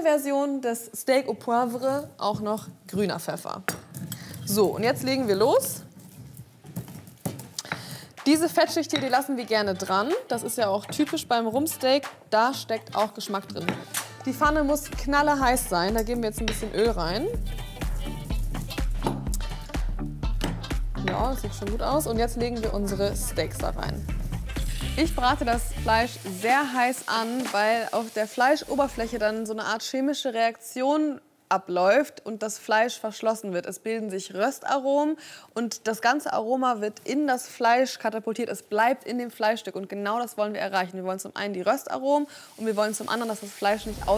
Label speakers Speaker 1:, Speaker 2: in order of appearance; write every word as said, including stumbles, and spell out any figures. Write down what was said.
Speaker 1: Version des Steak au Poivre auch noch grüner Pfeffer. So, und jetzt legen wir los. Diese Fettschicht hier, die lassen wir gerne dran. Das ist ja auch typisch beim Rumpsteak. Da steckt auch Geschmack drin. Die Pfanne muss knallerheiß sein. Da geben wir jetzt ein bisschen Öl rein. Ja, das sieht schon gut aus. Und jetzt legen wir unsere Steaks da rein. Ich brate das Fleisch sehr heiß an, weil auf der Fleischoberfläche dann so eine Art chemische Reaktion abläuft und das Fleisch verschlossen wird. Es bilden sich Röstaromen und das ganze Aroma wird in das Fleisch katapultiert. Es bleibt in dem Fleischstück und genau das wollen wir erreichen. Wir wollen zum einen die Röstaromen und wir wollen zum anderen, dass das Fleisch nicht